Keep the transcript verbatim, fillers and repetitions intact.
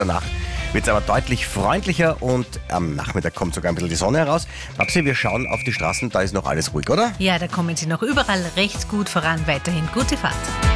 Danach wird es aber deutlich freundlicher und am Nachmittag kommt sogar ein bisschen die Sonne heraus. Babsi, wir schauen auf die Straßen, da ist noch alles ruhig, oder? Ja, da kommen Sie noch überall recht gut voran. Weiterhin gute Fahrt.